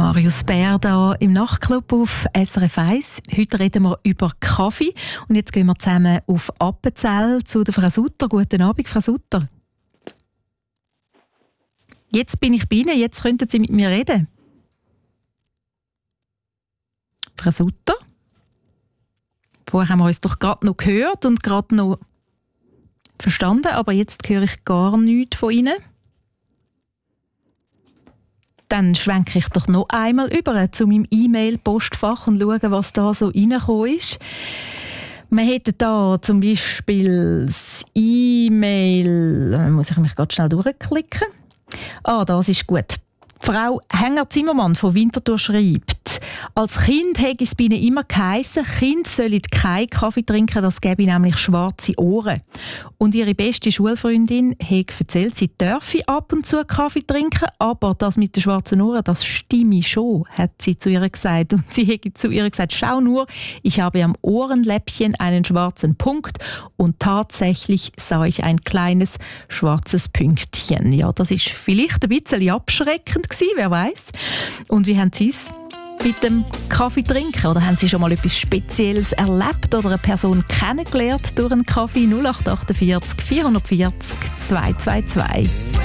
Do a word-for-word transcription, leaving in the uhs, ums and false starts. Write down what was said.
Marius Bär da im Nachtclub auf S R F eins. Heute reden wir über Kaffee und jetzt gehen wir zusammen auf Appenzell zu der Frau Sutter. Guten Abend, Frau Sutter. Jetzt bin ich bei Ihnen, jetzt könnten Sie mit mir reden. Frau Sutter? Vorher haben wir uns doch gerade noch gehört und gerade noch verstanden, aber jetzt höre ich gar nichts von Ihnen. Dann schwenke ich doch noch einmal über zu meinem E-Mail-Postfach und schaue, was da so reingekommen ist. Wir hätten da zum Beispiel das E-Mail, da muss ich mich ganz schnell durchklicken. Ah, das ist gut. Frau Hänger-Zimmermann von Winterthur schreibt, als Kind hätte es bei ihnen immer geheissen, Kinder sollen keinen Kaffee trinken, das gäbe nämlich schwarze Ohren. Und ihre beste Schulfreundin hat erzählt, sie dürfe ab und zu Kaffee trinken, aber das mit den schwarzen Ohren, das stimme schon, hat sie zu ihr gesagt. Und sie hat zu ihr gesagt, schau nur, ich habe am Ohrenläppchen einen schwarzen Punkt und tatsächlich sah ich ein kleines schwarzes Pünktchen. Ja, das ist vielleicht ein bisschen abschreckend gewesen, wer weiß. Und wie haben Sie es mit dem Kaffee trinken? Oder haben Sie schon mal etwas Spezielles erlebt oder eine Person kennengelernt durch einen Kaffee? null acht vier acht, vier vier zwanzig, zwei zwei zwei.